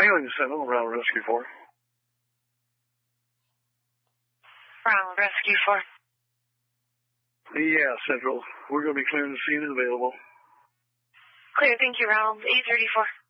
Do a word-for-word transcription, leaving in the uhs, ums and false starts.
Hailing Sentinel, Round Rescue four. Round Rescue four. Yeah, Central. We're going to be clearing the scene and available. Clear, thank you, Round eight thirty-four.